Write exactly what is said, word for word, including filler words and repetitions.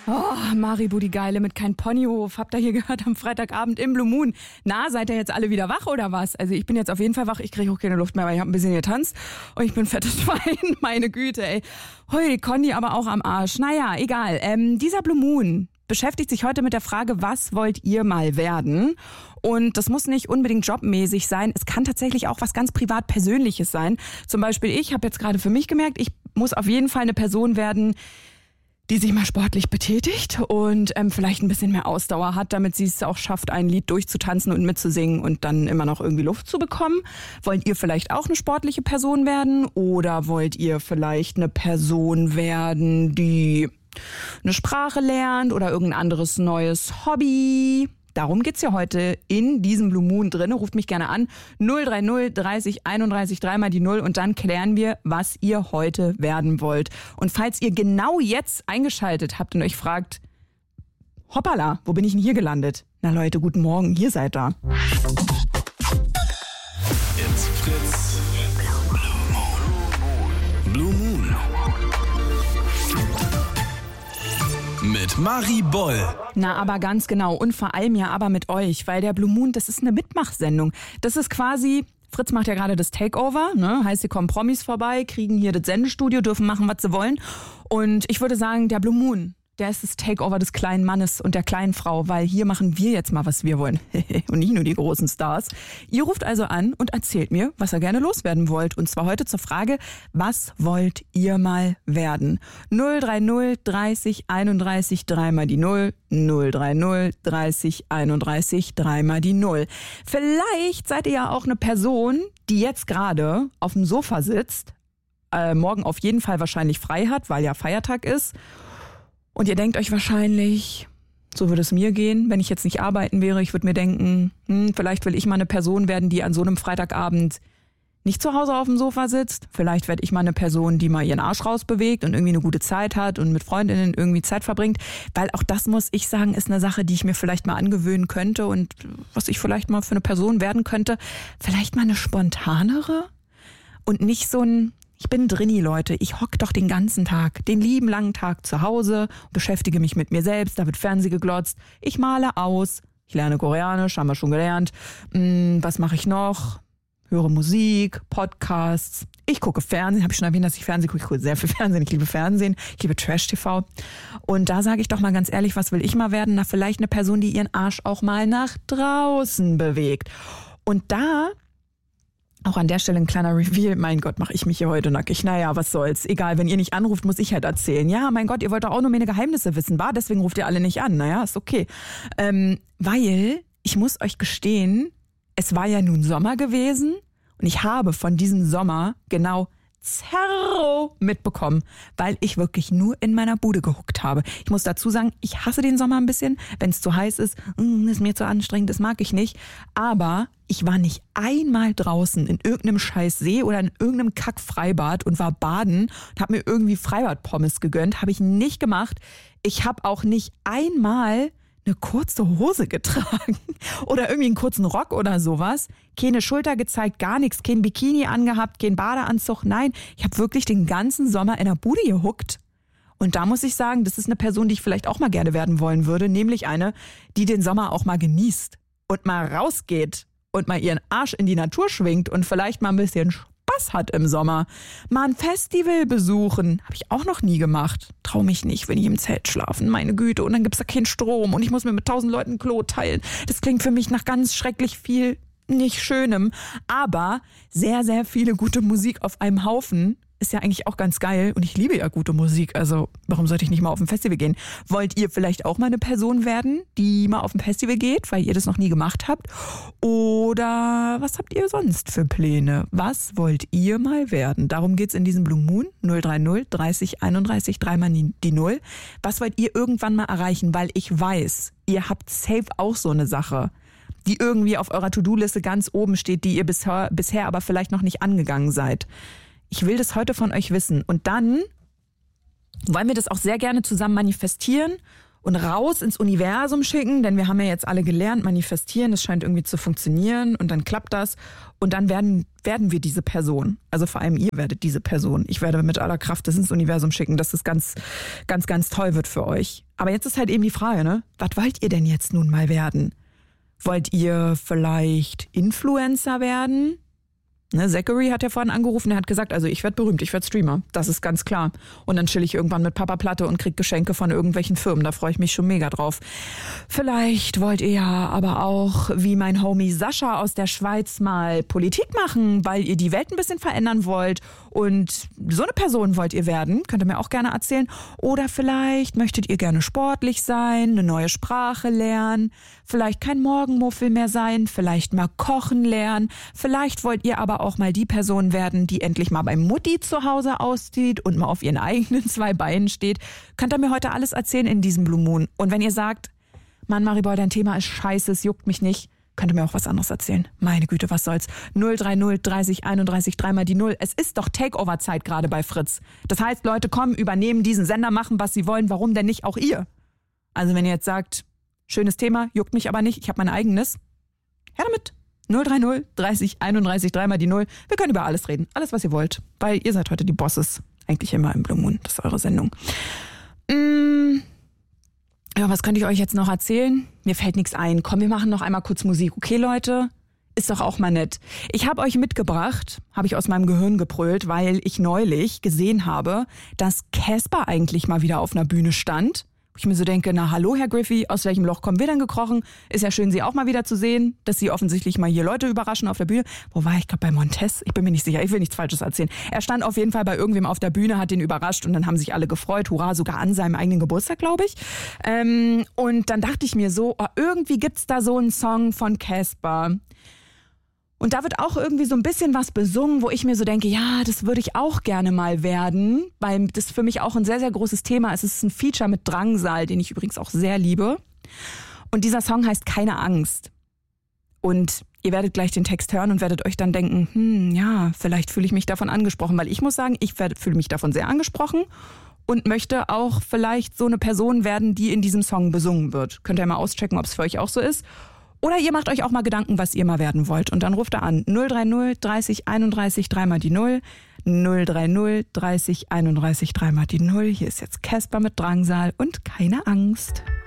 Oh, Maribu die Geile mit kein Ponyhof. Habt ihr hier gehört am Freitagabend im Blue Moon? Na, seid ihr jetzt alle wieder wach oder was? Also ich bin jetzt auf jeden Fall wach. Ich kriege auch keine Luft mehr, weil ich habe ein bisschen getanzt. Und ich bin fettes Schwein. Meine Güte, ey. Hui, Conny aber auch am Arsch. Naja, egal. Ähm, dieser Blue Moon beschäftigt sich heute mit der Frage, was wollt ihr mal werden? Und das muss nicht unbedingt jobmäßig sein. Es kann tatsächlich auch was ganz privat-persönliches sein. Zum Beispiel ich habe jetzt gerade für mich gemerkt, ich muss auf jeden Fall eine Person werden, die sich mal sportlich betätigt und ähm, vielleicht ein bisschen mehr Ausdauer hat, damit sie es auch schafft, ein Lied durchzutanzen und mitzusingen und dann immer noch irgendwie Luft zu bekommen. Wollt ihr vielleicht auch eine sportliche Person werden oder wollt ihr vielleicht eine Person werden, die eine Sprache lernt oder irgendein anderes neues Hobby? Darum geht's ja heute in diesem Blue Moon drin. Ruft mich gerne an. null drei null dreißig einunddreißig dreimal die Null und dann klären wir, was ihr heute werden wollt. Und falls ihr genau jetzt eingeschaltet habt und euch fragt, hoppala, wo bin ich denn hier gelandet? Na Leute, guten Morgen, ihr seid da. It's Fritz. Blue Moon. Mit Marie Boll. Na, aber ganz genau. Und vor allem ja aber mit euch, weil der Blue Moon, das ist eine Mitmachsendung. Das ist quasi, Fritz macht ja gerade das Takeover, ne? Heißt, hier kommen Promis vorbei, kriegen hier das Sendestudio, dürfen machen, was sie wollen. Und ich würde sagen, der Blue Moon, der ist das Takeover des kleinen Mannes und der kleinen Frau, weil hier machen wir jetzt mal, was wir wollen. Und nicht nur die großen Stars. Ihr ruft also an und erzählt mir, was ihr gerne loswerden wollt. Und zwar heute zur Frage, was wollt ihr mal werden? null drei null dreißig einunddreißig dreimal die Null. null drei null dreißig einunddreißig dreimal die Null. Vielleicht seid ihr ja auch eine Person, die jetzt gerade auf dem Sofa sitzt, äh, morgen auf jeden Fall wahrscheinlich frei hat, weil ja Feiertag ist. Und ihr denkt euch wahrscheinlich, so würde es mir gehen, wenn ich jetzt nicht arbeiten wäre. Ich würde mir denken, hm, vielleicht will ich mal eine Person werden, die an so einem Freitagabend nicht zu Hause auf dem Sofa sitzt. Vielleicht werde ich mal eine Person, die mal ihren Arsch rausbewegt und irgendwie eine gute Zeit hat und mit Freundinnen irgendwie Zeit verbringt. Weil auch das, muss ich sagen, ist eine Sache, die ich mir vielleicht mal angewöhnen könnte und was ich vielleicht mal für eine Person werden könnte. Vielleicht mal eine spontanere und nicht so ein... Ich bin drinni, Leute. Ich hock doch den ganzen Tag, den lieben langen Tag zu Hause, beschäftige mich mit mir selbst, da wird Fernsehen geglotzt. Ich male aus, ich lerne Koreanisch, haben wir schon gelernt. Hm, was mache ich noch? Höre Musik, Podcasts. Ich gucke Fernsehen, habe ich schon erwähnt, dass ich Fernsehen gucke. Ich gucke sehr viel Fernsehen, ich liebe Fernsehen, ich liebe Trash-T V. Und da sage ich doch mal ganz ehrlich, was will ich mal werden? Na, vielleicht eine Person, die ihren Arsch auch mal nach draußen bewegt. Und da... Auch an der Stelle ein kleiner Reveal. Mein Gott, mache ich mich hier heute nackig. Naja, was soll's. Egal, wenn ihr nicht anruft, muss ich halt erzählen. Ja, mein Gott, ihr wollt doch auch nur meine Geheimnisse wissen, war? Deswegen ruft ihr alle nicht an. Naja, ist okay. Ähm, weil, ich muss euch gestehen, es war ja nun Sommer gewesen und ich habe von diesem Sommer genau Zerro mitbekommen, weil ich wirklich nur in meiner Bude gehuckt habe. Ich muss dazu sagen, ich hasse den Sommer ein bisschen. Wenn es zu heiß ist, ist mir zu anstrengend, das mag ich nicht. Aber ich war nicht einmal draußen in irgendeinem scheiß See oder in irgendeinem Kack-Freibad und war baden und habe mir irgendwie Freibad-Pommes gegönnt. Habe ich nicht gemacht. Ich habe auch nicht einmal eine kurze Hose getragen oder irgendwie einen kurzen Rock oder sowas. Keine Schulter gezeigt, gar nichts, kein Bikini angehabt, kein Badeanzug. Nein, ich habe wirklich den ganzen Sommer in der Bude gehuckt. Und da muss ich sagen, das ist eine Person, die ich vielleicht auch mal gerne werden wollen würde, nämlich eine, die den Sommer auch mal genießt und mal rausgeht und mal ihren Arsch in die Natur schwingt und vielleicht mal ein bisschen Spaß hat im Sommer. Mal ein Festival besuchen. Habe ich auch noch nie gemacht. Trau mich nicht, wenn ich im Zelt schlafen. Meine Güte. Und dann gibt's da keinen Strom und ich muss mir mit tausend Leuten ein Klo teilen. Das klingt für mich nach ganz schrecklich viel nicht Schönem. Aber sehr, sehr viele gute Musik auf einem Haufen ist ja eigentlich auch ganz geil. Und ich liebe ja gute Musik. Also warum sollte ich nicht mal auf ein Festival gehen? Wollt ihr vielleicht auch mal eine Person werden, die mal auf ein Festival geht, weil ihr das noch nie gemacht habt? Oder was habt ihr sonst für Pläne? Was wollt ihr mal werden? Darum geht's in diesem Blue Moon. null drei null dreißig einunddreißig dreimal die Null. Was wollt ihr irgendwann mal erreichen? Weil ich weiß, ihr habt safe auch so eine Sache, die irgendwie auf eurer To-Do-Liste ganz oben steht, die ihr bisher, bisher aber vielleicht noch nicht angegangen seid. Ich will das heute von euch wissen. Und dann wollen wir das auch sehr gerne zusammen manifestieren und raus ins Universum schicken, denn wir haben ja jetzt alle gelernt, manifestieren, das scheint irgendwie zu funktionieren und dann klappt das und dann werden, werden wir diese Person, also vor allem ihr werdet diese Person, ich werde mit aller Kraft das ins Universum schicken, dass es ganz, ganz, ganz toll wird für euch. Aber jetzt ist halt eben die Frage, ne? Was wollt ihr denn jetzt nun mal werden? Wollt ihr vielleicht Influencer werden? Ne, Zachary hat ja vorhin angerufen, er hat gesagt, also ich werde berühmt, ich werde Streamer, das ist ganz klar. Und dann chill ich irgendwann mit Papa Platte und krieg Geschenke von irgendwelchen Firmen, da freue ich mich schon mega drauf. Vielleicht wollt ihr ja aber auch, wie mein Homie Sascha aus der Schweiz, mal Politik machen, weil ihr die Welt ein bisschen verändern wollt und so eine Person wollt ihr werden, könnt ihr mir auch gerne erzählen. Oder vielleicht möchtet ihr gerne sportlich sein, eine neue Sprache lernen, vielleicht kein Morgenmuffel mehr sein, vielleicht mal kochen lernen, vielleicht wollt ihr aber auch mal die Person werden, die endlich mal bei Mutti zu Hause auszieht und mal auf ihren eigenen zwei Beinen steht. Könnt ihr mir heute alles erzählen in diesem Blue Moon. Und wenn ihr sagt, Mann, Mariboy, dein Thema ist scheiße, es juckt mich nicht, könnt ihr mir auch was anderes erzählen. Meine Güte, was soll's. null drei null dreißig einunddreißig dreimal die Null. Es ist doch Takeover-Zeit gerade bei Fritz. Das heißt, Leute kommen, übernehmen diesen Sender, machen, was sie wollen. Warum denn nicht auch ihr? Also wenn ihr jetzt sagt, schönes Thema, juckt mich aber nicht, ich habe mein eigenes, her damit. null drei null dreißig einunddreißig dreimal die Null. Wir können über alles reden. Alles, was ihr wollt. Weil ihr seid heute die Bosses. Eigentlich immer im Blue Moon. Das ist eure Sendung. Mm, ja, was könnte ich euch jetzt noch erzählen? Mir fällt nichts ein. Komm, wir machen noch einmal kurz Musik. Okay, Leute? Ist doch auch mal nett. Ich habe euch mitgebracht, habe ich aus meinem Gehirn gebrüllt, weil ich neulich gesehen habe, dass Casper eigentlich mal wieder auf einer Bühne stand. Wo ich mir so denke, na hallo Herr Griffey, aus welchem Loch kommen wir denn gekrochen? Ist ja schön, Sie auch mal wieder zu sehen, dass Sie offensichtlich mal hier Leute überraschen auf der Bühne. Wo war ich? Ich glaube bei Montez? Ich bin mir nicht sicher, ich will nichts Falsches erzählen. Er stand auf jeden Fall bei irgendwem auf der Bühne, hat den überrascht und dann haben sich alle gefreut. Hurra, sogar an seinem eigenen Geburtstag, glaube ich. Ähm, und dann dachte ich mir so, oh, irgendwie gibt's da so einen Song von Casper. Und da wird auch irgendwie so ein bisschen was besungen, wo ich mir so denke, ja, das würde ich auch gerne mal werden, weil das für mich auch ein sehr, sehr großes Thema ist. Es ist ein Feature mit Drangsal, den ich übrigens auch sehr liebe. Und dieser Song heißt Keine Angst. Und ihr werdet gleich den Text hören und werdet euch dann denken, hm, ja, vielleicht fühle ich mich davon angesprochen, weil ich muss sagen, ich fühle mich davon sehr angesprochen und möchte auch vielleicht so eine Person werden, die in diesem Song besungen wird. Könnt ihr mal auschecken, ob es für euch auch so ist. Oder ihr macht euch auch mal Gedanken, was ihr mal werden wollt. Und dann ruft er an null drei null dreißig einunddreißig dreimal die Null. null drei null dreißig einunddreißig dreimal die Null. Hier ist jetzt Casper mit Drangsal und keine Angst.